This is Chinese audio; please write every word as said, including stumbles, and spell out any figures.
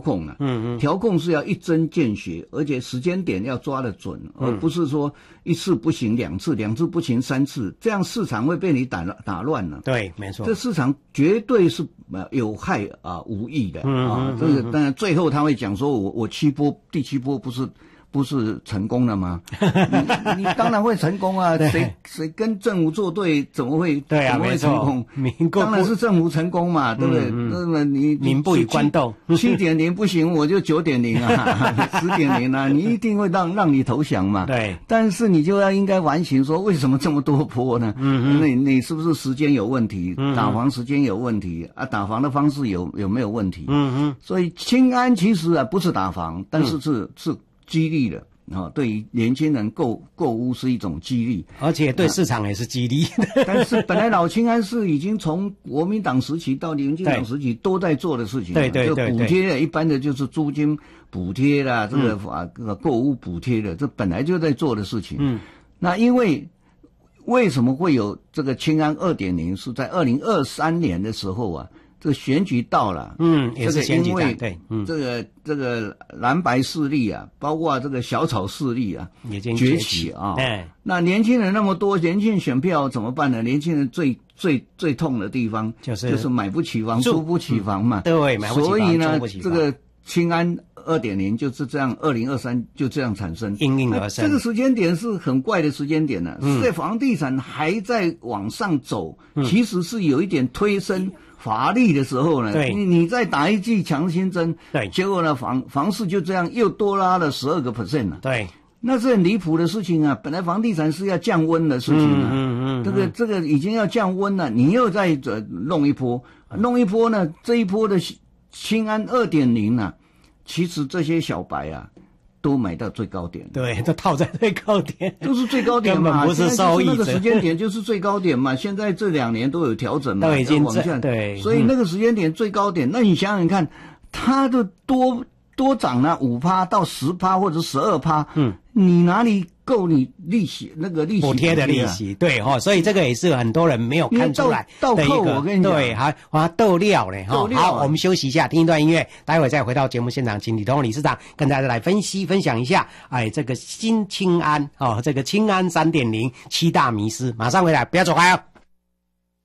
控了。 嗯嗯， 调控是要一针见血，而且时间点要抓得准，而不是说一次不行两次，两次不行三次，这样市场会被你打打乱了。 对，没错， 这市场绝对是有害啊无益的。 嗯啊，这个当然最后他会讲说我我七波第七波不是。不是成功了吗？你你当然会成功啊！谁谁跟政府作对，怎么会对啊？ 怎么会成功？当然是政府成功嘛，对不对？嗯嗯、那么你民不与官斗， 七点零不行，我就九点零啊，十点零啊，你一定会让让你投降嘛。 对， 但是你就要应该反省说，为什么这么多波呢？嗯嗯，那你是不是时间有问题？嗯、打防时间有问题啊？打防的方式有有没有问题？嗯嗯，所以青安其实啊不是打防，但是是、嗯、是。激励的啊，对于年轻人购购物是一种激励， 而且对市场也是激励。 啊、但是本来老青安是已经从国民党时期到民进党时期都在做的事情， 对对对， 就补贴一般的就是租金补贴啦，这个啊这个购物补贴的，这本来就在做的事情。嗯，那因为为什么会有这个青安 二点零 是在二零二三年的时候啊？这个选举到了， 嗯，也是选举因为对，嗯， 这个这个蓝白势力啊，包括这个小草势力啊， 已经崛起啊。 哎， 那年轻人那么多，年轻人选票怎么办呢？年轻人最最最痛的地方就是就是买不起房，租不起房嘛。 嗯、对，买不起房， 所以呢， 这个青安 二点零 就是这样，二零二三就这样产生， 应运而生。 这个时间点是很怪的时间点呢、啊，嗯、在房地产还在往上走，嗯、其实是有一点推升。乏力的时候呢， 对， 你你再打一剂强心针， 对， 结果呢房房市就这样又多拉了十二个 percent 了， 对， 那是很离谱的事情啊！本来房地产是要降温的事情啊， 嗯嗯嗯， 这个这个已经要降温了，你又再弄一波，弄一波呢，这一波的青安 二点零 啊，其实这些小白啊。都买到最高点， 对，都套在最高点， 都是最高点嘛， 根本不是受益者。 那个时间点就是最高点嘛。现在这两年都有调整嘛， 都已经往下， 对， 所以那个时间点最高点，嗯、那你想想看，它的多多涨了五趴到十趴或者十二趴，嗯，你哪里够你利息那个利息补贴的利息？对哈、哦，所以这个也是很多人没有看出来的一个， 我跟你讲， 对，还还逗料嘞哈。好，我们休息一下，听一段音乐，待会再回到节目现场，请李同理事长跟大家来分析分享一下，哎，这个新青安哦，这个青安 三点零 七大迷思，马上回来，不要走开哦。